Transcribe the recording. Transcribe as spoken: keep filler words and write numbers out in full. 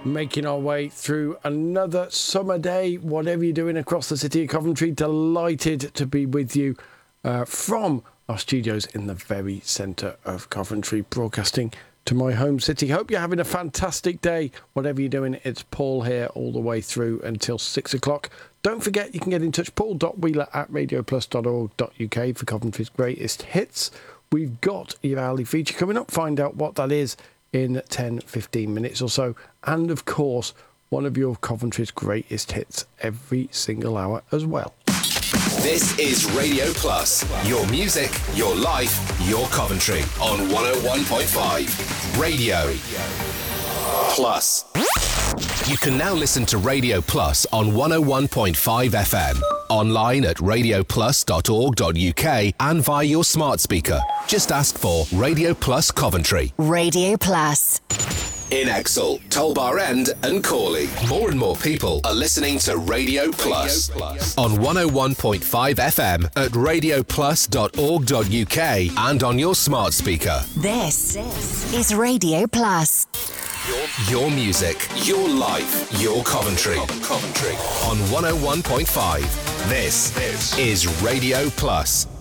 making our way through another summer day, whatever you're doing across the city of Coventry. Delighted to be with you uh, from our studios in the very centre of Coventry, broadcasting to my home city. Hope you're having a fantastic day, whatever you're doing. It's Paul here all the way through until six o'clock. Don't forget you can get in touch, paul dot wheeler at radio plus dot org dot uk for Coventry's greatest hits. We've got your hourly feature coming up. Find out what that is in ten, fifteen minutes or so. And of course, one of your Coventry's greatest hits every single hour as well. This is Radio Plus. Your music, your life, your Coventry on one oh one point five. Radio Plus. You can now listen to Radio Plus on one oh one point five F M. Online at radio plus dot org dot uk and via your smart speaker. Just ask for Radio Plus Coventry. Radio Plus. In Exel, Tolbar End and Corley. More and more people are listening to Radio Plus, Radio Plus. On one oh one point five F M at radio plus dot org dot uk and on your smart speaker. This is Radio Plus. Your, your music, your life, your Coventry. Coventry. On one oh one point five. This is Radio Plus.